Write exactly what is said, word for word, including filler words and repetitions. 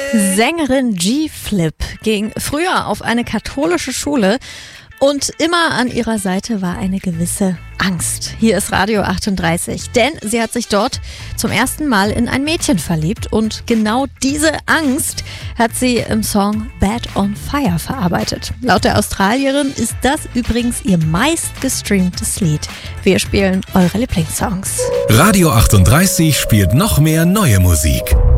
Sängerin G-Flip ging früher auf eine katholische Schule und immer an ihrer Seite war eine gewisse Angst. Hier ist Radio achtunddreißig, denn sie hat sich dort zum ersten Mal in ein Mädchen verliebt und genau diese Angst hat sie im Song Bad on Fire verarbeitet. Laut der Australierin ist das übrigens ihr meistgestreamtes Lied. Wir spielen eure Lieblingssongs. Radio achtunddreißig spielt noch mehr neue Musik.